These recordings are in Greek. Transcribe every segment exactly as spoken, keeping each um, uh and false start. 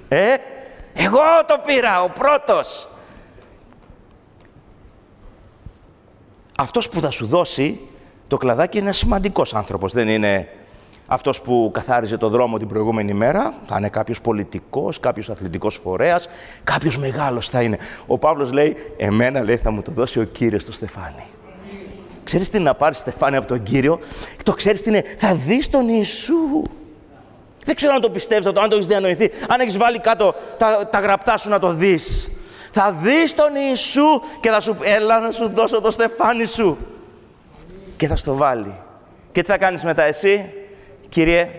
Ε, εγώ το πήρα, ο πρώτος. Αυτός που θα σου δώσει το κλαδάκι είναι σημαντικός άνθρωπος, δεν είναι αυτός που καθάριζε το δρόμο την προηγούμενη μέρα. Θα είναι κάποιος πολιτικός, κάποιος αθλητικός φορέας, κάποιος μεγάλος θα είναι. Ο Παύλος λέει, εμένα λέει θα μου το δώσει ο Κύριος το στεφάνι. Ξέρεις τι είναι να πάρεις στεφάνι από τον Κύριο? Το ξέρεις τι είναι? Θα δεις τον Ιησού. Δεν ξέρω αν το πιστεύεις αυτό, αν το έχεις διανοηθεί, αν έχεις βάλει κάτω τα, τα γραπτά σου να το δεις. Θα δεις τον Ιησού και θα σου πει, έλα να σου δώσω το στεφάνι σου. Και θα στο βάλει. Και τι θα κάνεις μετά εσύ? Κύριε,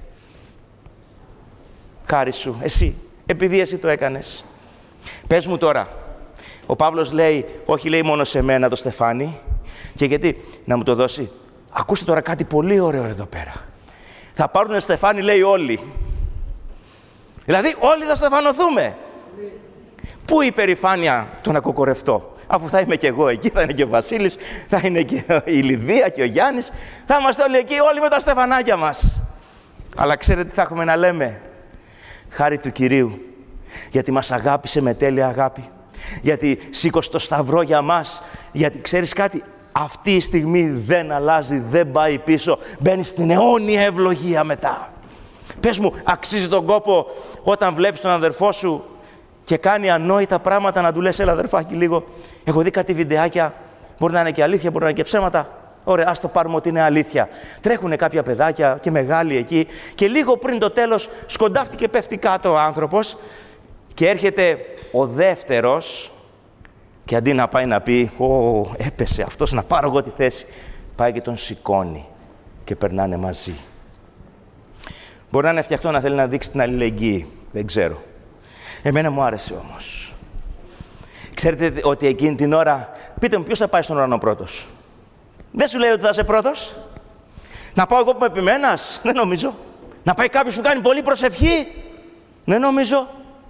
χάρη σου, εσύ, επειδή εσύ το έκανες. Πες μου τώρα, ο Παύλος λέει, όχι λέει μόνο σε μένα το στεφάνι, και γιατί να μου το δώσει? Ακούστε τώρα κάτι πολύ ωραίο εδώ πέρα. Θα πάρουν στεφάνι, λέει, όλοι. Δηλαδή όλοι θα στεφανωθούμε. Πού η υπερηφάνεια του να κοκορευτώ? Αφού θα είμαι και εγώ εκεί, θα είναι και ο Βασίλης, θα είναι και η Λιδία και ο Γιάννης, θα είμαστε όλοι εκεί, όλοι με τα στεφανάκια μας. Αλλά ξέρετε τι θα έχουμε να λέμε? Χάρη του Κυρίου, γιατί μας αγάπησε με τέλεια αγάπη, γιατί σήκωσε το σταυρό για μας, γιατί ξέρεις κάτι, αυτή η στιγμή δεν αλλάζει, δεν πάει πίσω, μπαίνει στην αιώνια ευλογία μετά. Πες μου, αξίζει τον κόπο όταν βλέπεις τον αδερφό σου και κάνει ανόητα πράγματα να του λες, έλα αδερφάκι λίγο? Έχω δει κάτι βιντεάκια, μπορεί να είναι και αλήθεια, μπορεί να είναι και ψέματα. Ωραία, ας το πάρουμε ότι είναι αλήθεια. Τρέχουνε κάποια παιδάκια και μεγάλοι εκεί και λίγο πριν το τέλος σκοντάφτηκε, πέφτει κάτω ο άνθρωπος και έρχεται ο δεύτερος και αντί να πάει να πει, «Ω, έπεσε αυτός, να πάρω εγώ τη θέση», πάει και τον σηκώνει και περνάνε μαζί. Μπορεί να είναι φτιαχτό να θέλει να δείξει την αλληλεγγύη, δεν ξέρω. Εμένα μου άρεσε όμως. Ξέρετε ότι εκείνη την ώρα, πείτε μου ποιος θα πάει στον ουρανό πρώτος? Δεν σου λέει ότι θα είσαι πρώτος. Να πάω εγώ που με επιμένας? Δεν νομίζω. Να πάει κάποιος που κάνει πολύ προσευχή? Δεν νομίζω.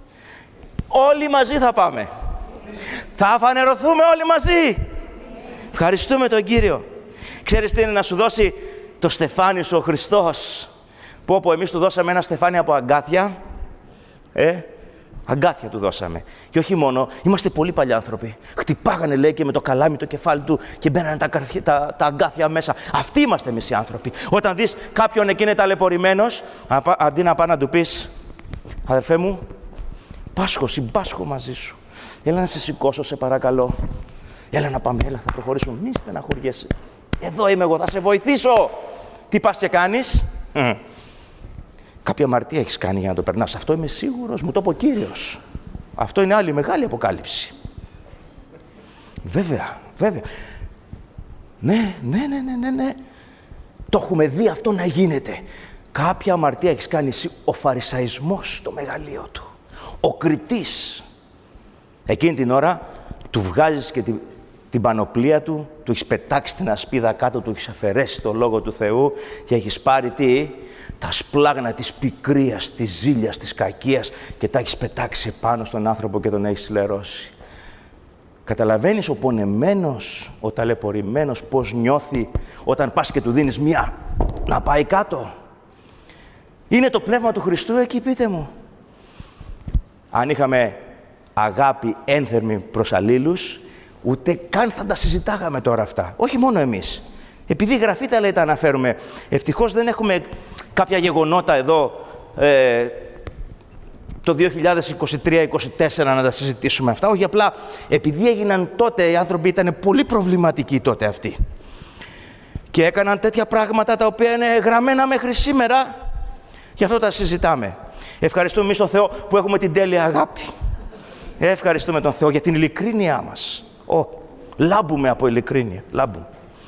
Όλοι μαζί θα πάμε. Θα φανερωθούμε όλοι μαζί. Ευχαριστούμε τον Κύριο. Ξέρεις τι είναι να σου δώσει το στεφάνι σου ο Χριστός? Πω πω, εμείς του δώσαμε ένα στεφάνι από αγκάθια. Ε, αγκάθια του δώσαμε. Και όχι μόνο, είμαστε πολύ παλιά άνθρωποι. Χτυπάγανε, λέει, και με το καλάμι το κεφάλι του και μπαίνανε τα, τα, τα αγκάθια μέσα. Αυτοί είμαστε εμείς οι άνθρωποι. Όταν δεις κάποιον εκεί είναι ταλαιπωρημένος, αντί να πάει να του πεις, αδερφέ μου, πάσχω, συμπάσχω μαζί σου. Έλα να σε σηκώσω, σε παρακαλώ. Έλα να πάμε, έλα, θα προχωρήσουμε. Μη στεναχωριέσαι. Εδώ είμαι εγώ, θα σε βοηθήσω. Τι πας και κάνεις? Mm. Κάποια αμαρτία έχεις κάνει για να το περνάς. Αυτό είμαι σίγουρος, μου το είπε ο Κύριος. Αυτό είναι άλλη μεγάλη αποκάλυψη. Βέβαια, βέβαια. Ναι, ναι, ναι, ναι, ναι, ναι. Το έχουμε δει αυτό να γίνεται. Κάποια αμαρτία έχεις κάνει εσύ. Ο φαρισαϊσμός στο μεγαλείο του. Ο κριτής. Εκείνη την ώρα του βγάζεις και την, την πανοπλία του, του έχεις πετάξει την ασπίδα κάτω, του έχεις αφαιρέσει το Λόγο του Θεού και έχεις πάρει τι? Τα σπλάγνα της πικρίας, της ζήλιας, της κακίας και τα έχεις πετάξει πάνω στον άνθρωπο και τον έχεις λερώσει. Καταλαβαίνεις ο πονεμένος, ο ταλαιπωρημένος πώς νιώθει όταν πας και του δίνεις μία να πάει κάτω? Είναι το πνεύμα του Χριστού εκεί, πείτε μου. Αν είχαμε αγάπη ένθερμη προς αλλήλους, ούτε καν θα τα συζητάγαμε τώρα αυτά. Όχι μόνο εμείς. Επειδή η Γραφή τα λέει, τα αναφέρουμε. Ευτυχώς δεν έχουμε κάποια γεγονότα εδώ ε, το δύο χιλιάδες είκοσι τρία είκοσι τέσσερα να τα συζητήσουμε αυτά. Όχι, απλά επειδή έγιναν τότε, οι άνθρωποι ήταν πολύ προβληματικοί τότε αυτοί. Και έκαναν τέτοια πράγματα τα οποία είναι γραμμένα μέχρι σήμερα. Γι' αυτό τα συζητάμε. Ευχαριστούμε εμείς τον Θεό που έχουμε την τέλεια αγάπη. Ευχαριστούμε τον Θεό για την ειλικρίνειά μας. Ω, λάμπουμε από ειλικρίνεια. Λάμπουμε.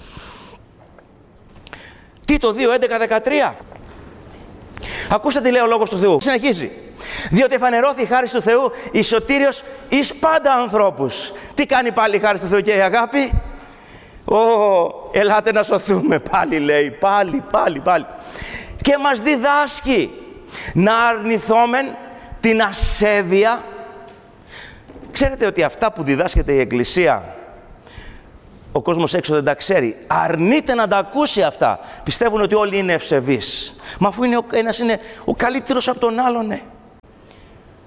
Τίτο δύο, έντεκα, δεκατρία. Ακούστε τι λέει ο Λόγος του Θεού. Συνεχίζει. Διότι εφανερώθη η χάρις του Θεού εις σωτήριος εις πάντα ανθρώπους. Τι κάνει πάλι η χάρις του Θεού και η αγάπη? Ω, ελάτε να σωθούμε πάλι, λέει. Πάλι, πάλι, πάλι. Και μας διδάσκει να αρνηθόμεν την ασέβεια. Ξέρετε ότι αυτά που διδάσκεται η Εκκλησία, ο κόσμος έξω δεν τα ξέρει. Αρνείται να τα ακούσει αυτά. Πιστεύουν ότι όλοι είναι ευσεβείς. Μα αφού είναι ο ένας είναι ο καλύτερος από τον άλλον, ναι. Ξέρετε ότι αυτά που διδάσκεται η Εκκλησία, ο κόσμος έξω δεν τα ξέρει. Αρνείται να τα ακούσει αυτά. Πιστεύουν ότι όλοι είναι ευσεβείς. Μα αφού είναι ο ένας είναι ο καλύτερος από τον άλλον, ναι. Ξέρετε ότι αυτά που διδάσκεται η Εκκλησία, ο κόσμος έξω δεν τα ξέρει. Πιστεύουν ότι όλοι είναι ευσεβείς. Μα αφού είναι ο ένας είναι ο καλύτερος από τον άλλον, ναι.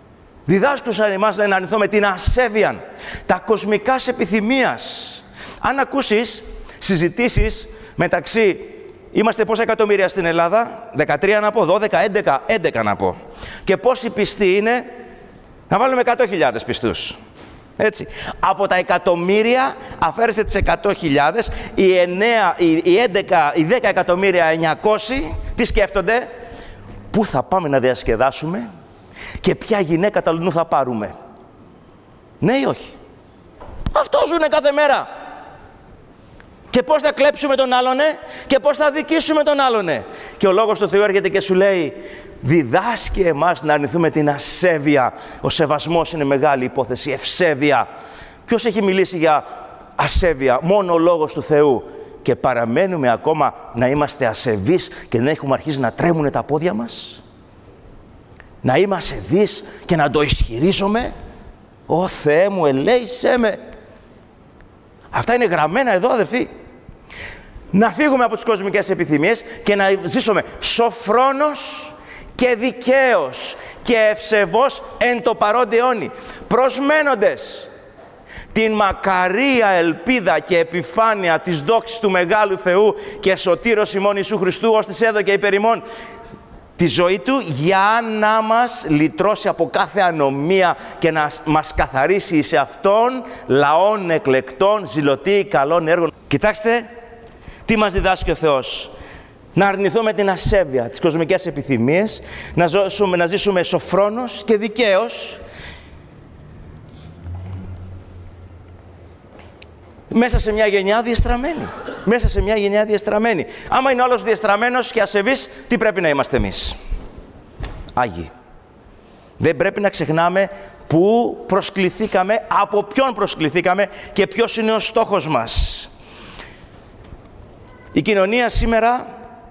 Διδάσκουσαν εμάς, λέει, να αρνηθούμε την ασέβεια, τα κοσμικά επιθυμίας. Αν ακούσεις συζητήσεις μεταξύ, είμαστε πόσα εκατομμύρια στην Ελλάδα, δεκατρία να πω, δώδεκα, έντεκα, έντεκα να πω. Και πόσοι πιστοί είναι, να βάλουμε εκατό χιλιάδες πιστούς. Έτσι. Από τα εκατομμύρια αφαίρεστε τις εκατό χιλιάδες, οι, εννέα, οι, οι, έντεκα, οι δέκα εκατομμύρια εννιακόσια τι σκέφτονται, πού θα πάμε να διασκεδάσουμε και ποια γυναίκα τα λουνού θα πάρουμε. Ναι ή όχι? Αυτό ζουνε κάθε μέρα. Και πώς θα κλέψουμε τον άλλον, και πώς θα δικήσουμε τον άλλον. Και ο Λόγος του Θεού έρχεται και σου λέει, διδάσκει εμάς να αρνηθούμε την ασέβεια. Ο σεβασμός είναι μεγάλη υπόθεση, ευσέβεια. Ποιος έχει μιλήσει για ασέβεια? Μόνο ο Λόγος του Θεού. Και παραμένουμε ακόμα να είμαστε ασεβείς και δεν έχουμε αρχίσει να τρέμουν τα πόδια μας. Να είμαι ασεβής και να το ισχυρίζομαι. Ω Θεέ μου, ελέησέ με. Αυτά είναι γραμμένα εδώ, αδερφοί. Να φύγουμε από τις κοσμικές επιθυμίες και να ζήσουμε σοφρόνος και δικαίος και ευσεβώς εν το παρόντι αιώνι, προσμένοντες την μακαρία ελπίδα και επιφάνεια της δόξης του Μεγάλου Θεού και Σωτήρος ημών Ιησού Χριστού, ως της έδωκε υπερ ημών τη ζωή Του, για να μας λυτρώσει από κάθε ανομία και να μας καθαρίσει σε Αυτόν λαών εκλεκτών, ζηλωτοί, καλών έργων. Κοιτάξτε τι μας διδάσκει ο Θεός. Να αρνηθούμε την ασέβεια, τις κοσμικές επιθυμίες, να ζήσουμε, να ζήσουμε σοφρόνος και δικαίος, μέσα σε μια γενιά διεστραμμένη. Μέσα σε μια γενιά διεστραμμένη. Άμα είναι όλος διεστραμμένος και ασεβής, τι πρέπει να είμαστε εμείς? Άγιοι. Δεν πρέπει να ξεχνάμε πού προσκληθήκαμε, από ποιον προσκληθήκαμε και ποιος είναι ο στόχος μας. Η κοινωνία σήμερα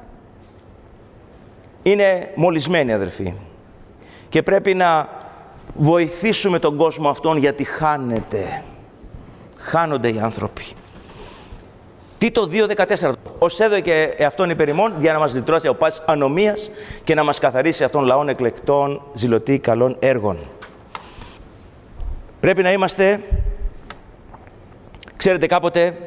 είναι μολυσμένη, αδελφοί. Και πρέπει να βοηθήσουμε τον κόσμο αυτόν, γιατί χάνεται. Χάνονται οι άνθρωποι. Τίτο δύο δεκατέσσερα. Ως έδωκε εαυτόν υπερ ημών, για να μας λυτρώσει από πάσης ανομίας και να μας καθαρίσει αυτών λαών εκλεκτών, ζηλωτοί, καλών έργων. Πρέπει να είμαστε, ξέρετε, κάποτε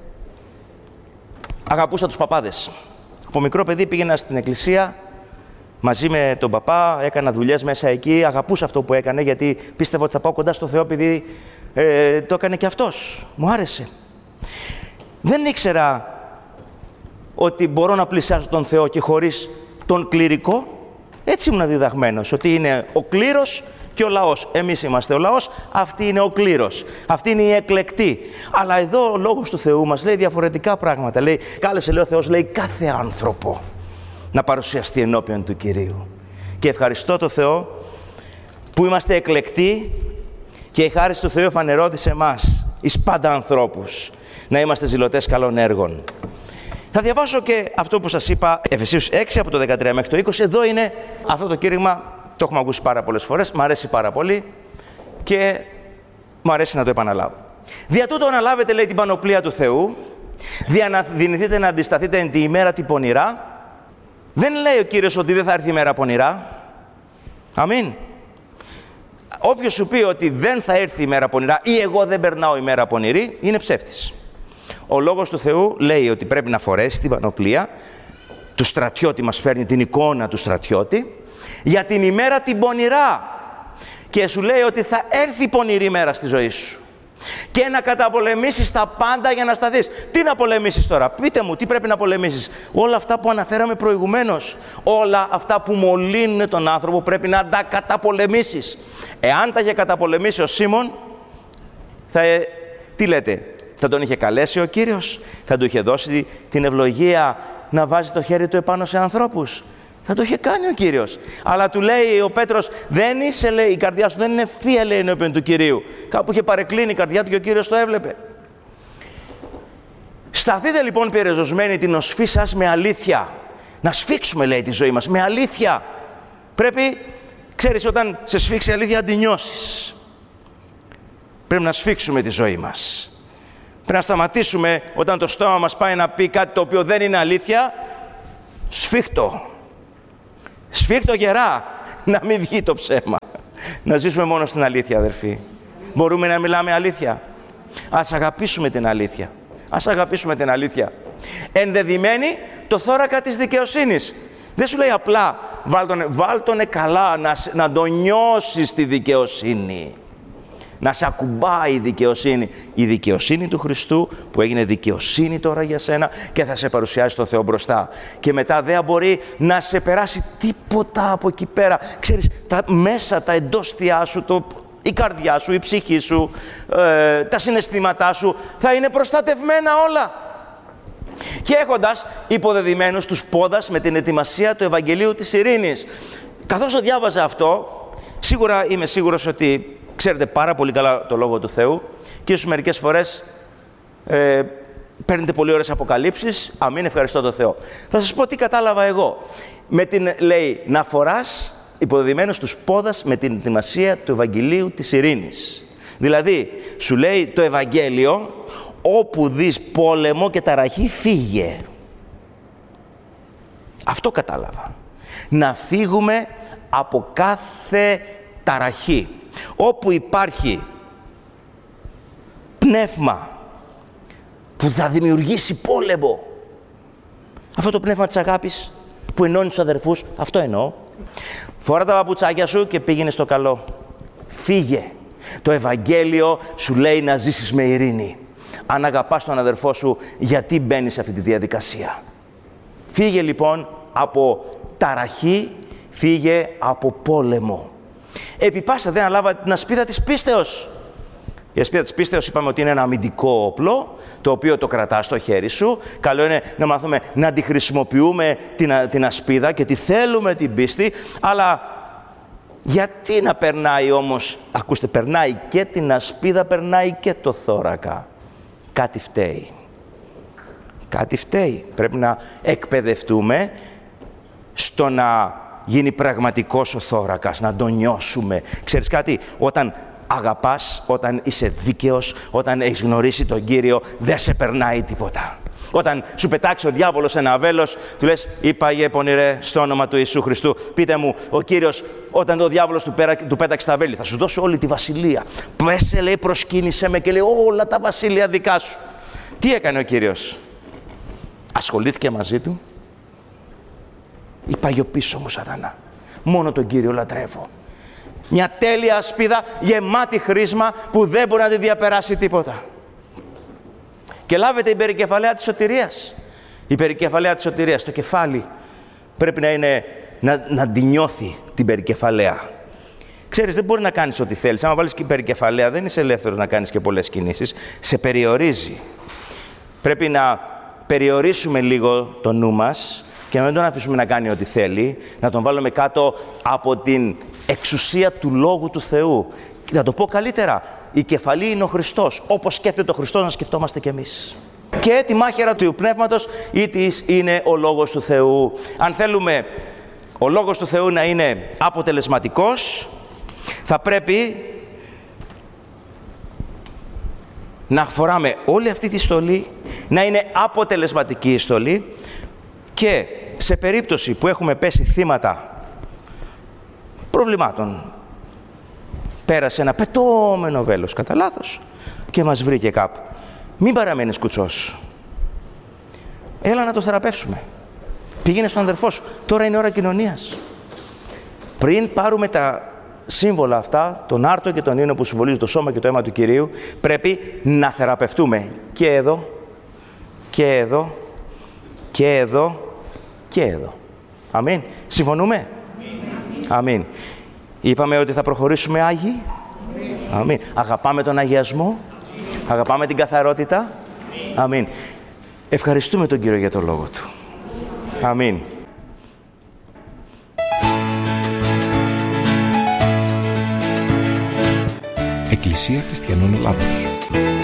αγαπούσα τους παπάδες. Από μικρό παιδί πήγαινα στην εκκλησία μαζί με τον παπά, έκανα δουλειές μέσα εκεί, αγαπούσα αυτό που έκανε, γιατί πίστευα ότι θα πάω κοντά στο Θεό, επειδή ε, το έκανε και αυτός. Μου άρεσε. Δεν ήξερα ότι μπορώ να πλησιάσω τον Θεό και χωρίς τον κληρικό. Έτσι ήμουν διδαγμένος, ότι είναι ο κλήρος και ο λαός. Εμείς είμαστε ο λαός, αυτή είναι ο κλήρος. Αυτή είναι η εκλεκτή. Αλλά εδώ ο Λόγος του Θεού μας λέει διαφορετικά πράγματα. Λέει, κάλεσε, λέει ο Θεός, λέει, κάθε άνθρωπο να παρουσιαστεί ενώπιον του Κυρίου. Και ευχαριστώ τον Θεό που είμαστε εκλεκτοί και η χάρις του Θεού φανερώδη σε εμάς, εις πάντα ανθρώπους, να είμαστε ζηλωτές καλών έργων. Θα διαβάσω και αυτό που σας είπα, Εφεσίους έξι από το δεκατρία μέχρι το είκοσι. Εδώ είναι αυτό το κήρυγμα, το έχουμε ακούσει πάρα πολλές φορές, μ' αρέσει πάρα πολύ και μ' αρέσει να το επαναλάβω. Δια τούτο αναλάβετε, λέει, την πανοπλία του Θεού, δια να δυνηθείτε να αντισταθείτε εν τη ημέρα την πονηρά. Δεν λέει ο Κύριος ότι δεν θα έρθει η μέρα πονηρά. Αμήν. Όποιος σου πει ότι δεν θα έρθει η μέρα πονηρά ή εγώ δεν περνάω η μέρα πονηρή, είναι ψεύτης. Ο Λόγος του Θεού λέει ότι πρέπει να φορέσει την πανοπλία του στρατιώτη, μας φέρνει την εικόνα του στρατιώτη, για την ημέρα την πονηρά. Και σου λέει ότι θα έρθει πονηρή μέρα στη ζωή σου. Και να καταπολεμήσεις τα πάντα για να σταθείς. Τι να πολεμήσεις τώρα? Πείτε μου, τι πρέπει να πολεμήσεις? Όλα αυτά που αναφέραμε προηγουμένως. Όλα αυτά που μολύνουν τον άνθρωπο πρέπει να τα καταπολεμήσεις. Εάν τα είχε καταπολεμήσει ο Σίμων, θα, τι λέτε, θα τον είχε καλέσει ο Κύριος? Θα του είχε δώσει την ευλογία να βάζει το χέρι του επάνω σε ανθρώπους? Θα το είχε κάνει ο Κύριος. Αλλά του λέει ο Πέτρος, δεν είσαι, λέει, η καρδιά σου δεν είναι ευθεία, λέει, ενώπιον του Κυρίου. Κάπου είχε παρεκκλίνει η καρδιά του και ο Κύριος το έβλεπε. Σταθείτε λοιπόν περιζωσμένοι την οσφή σας με αλήθεια. Να σφίξουμε, λέει, τη ζωή μας με αλήθεια. Πρέπει, ξέρεις, όταν σε σφίξει η αλήθεια, τη νιώσεις. Πρέπει να σφίξουμε τη ζωή μας. Πρέπει να σταματήσουμε όταν το στόμα μας πάει να πει κάτι το οποίο δεν είναι αλήθεια. Σφίχτω. Σφίχτω γερά, να μην βγει το ψέμα. Να ζήσουμε μόνο στην αλήθεια, αδερφοί. Μπορούμε να μιλάμε αλήθεια. Ας αγαπήσουμε την αλήθεια. Ας αγαπήσουμε την αλήθεια. Ενδεδειμένη το θώρακα της δικαιοσύνης. Δεν σου λέει απλά βάλ τον, βάλ τον καλά, να, να το νιώσεις τη δικαιοσύνη. Να σε ακουμπάει η δικαιοσύνη. Η δικαιοσύνη του Χριστού που έγινε δικαιοσύνη τώρα για σένα και θα σε παρουσιάσει τον Θεό μπροστά. Και μετά δεν μπορεί να σε περάσει τίποτα από εκεί πέρα. Ξέρεις, τα μέσα, τα εντόστια σου, το, η καρδιά σου, η ψυχή σου, ε, τα συναισθήματά σου θα είναι προστατευμένα όλα. Και έχοντας υποδεδειμένους τους πόδας με την ετοιμασία του Ευαγγελίου της Ειρήνης. Καθώς το διάβαζα αυτό, σίγουρα είμαι σίγουρος ότι ξέρετε πάρα πολύ καλά το Λόγο του Θεού και ίσως μερικές φορές ε, παίρνετε πολύ ωραίες αποκαλύψεις. Αμήν, ευχαριστώ τον Θεό. Θα σας πω τι κατάλαβα εγώ. Με την, λέει, να φοράς υποδεδειμένους τους πόδας με την ετοιμασία του Ευαγγελίου της Ειρήνης. Δηλαδή, σου λέει το Ευαγγέλιο, όπου δεις πόλεμο και ταραχή, φύγε. Αυτό κατάλαβα. Να φύγουμε από κάθε ταραχή. Όπου υπάρχει πνεύμα που θα δημιουργήσει πόλεμο, αυτό το πνεύμα της αγάπης που ενώνει τους αδερφούς, αυτό εννοώ. Φορά τα παπουτσάκια σου και πήγαινε στο καλό. Φύγε. Το Ευαγγέλιο σου λέει να ζήσεις με ειρήνη. Αν αγαπάς τον αδερφό σου, γιατί μπαίνεις σε αυτή τη διαδικασία? Φύγε λοιπόν από ταραχή, φύγε από πόλεμο. Επιπάστα δεν αναλάβατε την ασπίδα της πίστεως. Η ασπίδα της πίστεως είπαμε ότι είναι ένα αμυντικό όπλο, το οποίο το κρατάς στο χέρι σου. Καλό είναι να μάθουμε να τη χρησιμοποιούμε την, την ασπίδα και τη θέλουμε την πίστη, αλλά γιατί να περνάει όμως, ακούστε, περνάει και την ασπίδα, περνάει και το θώρακα. Κάτι φταίει. Κάτι φταίει. Πρέπει να εκπαιδευτούμε στο να γίνει πραγματικός ο θώρακας, να τον νιώσουμε. Ξέρεις κάτι, όταν αγαπάς, όταν είσαι δίκαιος, όταν έχεις γνωρίσει τον Κύριο, δεν σε περνάει τίποτα. Όταν σου πετάξει ο διάβολος ένα βέλος, του λες, είπαγε πονηρέ στο όνομα του Ιησού Χριστού, πείτε μου, ο Κύριος, όταν ο διάβολος του, πέρα, του πέταξε τα βέλη, θα σου δώσω όλη τη βασιλεία. Πέσε, λέει, προσκύνησε με και λέει, όλα τα βασίλεια δικά σου. Τι έκανε ο Κύριος? Ασχολήθηκε μαζί του. Είπα πίσω μου, Σατανά. Μόνο τον Κύριο λατρεύω. Μια τέλεια ασπίδα γεμάτη χρήσμα που δεν μπορεί να τη διαπεράσει τίποτα. Και λάβετε η περικεφαλαία της σωτηρίας. Η περικεφαλαία της σωτηρίας, το κεφάλι πρέπει να είναι, να, να τη νιώθει την περικεφαλαία. Ξέρεις, δεν μπορεί να κάνεις ό,τι θέλεις. Αν βάλεις και περικεφαλαία, δεν είσαι ελεύθερος να κάνεις και πολλές κινήσεις. Σε περιορίζει. Πρέπει να περιορίσουμε λίγο το νου μας και να μην τον αφήσουμε να κάνει ό,τι θέλει, να τον βάλουμε κάτω από την εξουσία του Λόγου του Θεού. Και να το πω καλύτερα, η κεφαλή είναι ο Χριστός. Όπως σκέφτεται ο Χριστός, να σκεφτόμαστε κι εμείς. Και τη μάχαιρα του Πνεύματος ή της είναι ο Λόγος του Θεού. Αν θέλουμε ο Λόγος του Θεού να είναι αποτελεσματικός, θα πρέπει να φοράμε όλη αυτή τη στολή, να είναι αποτελεσματική η στολή και σε περίπτωση που έχουμε πέσει θύματα προβλημάτων, πέρασε ένα πετώμενο βέλος κατά λάθος και μας βρήκε κάπου, μην παραμένεις κουτσός. Έλα να το θεραπεύσουμε. Πήγαινε στον αδερφό σου. Τώρα είναι ώρα κοινωνίας. Πριν πάρουμε τα σύμβολα αυτά, τον άρτο και τον ίνο που συμβολίζουν το σώμα και το αίμα του Κυρίου, πρέπει να θεραπευτούμε και εδώ, και εδώ, και εδώ, και εδώ. Αμήν. Συμφωνούμε? Αμήν. Αμήν. Είπαμε ότι θα προχωρήσουμε Άγιοι. Αμήν. Αμήν. Αγαπάμε τον αγιασμό. Αγαπάμε την καθαρότητα. Αμήν. Ευχαριστούμε τον Κύριο για τον Λόγο Του. Αμήν. Εκκλησία Χριστιανών Ελλάδος.